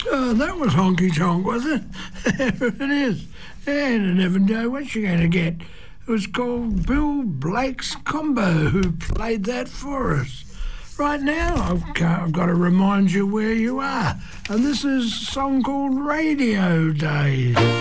Oh, that was Honky Tonk, was it? It is. Yeah, and I never know what you're going to get. It was called Bill Blake's Combo who played that for us. Right now, I've got to remind you where you are. And this is a song called Radio Days.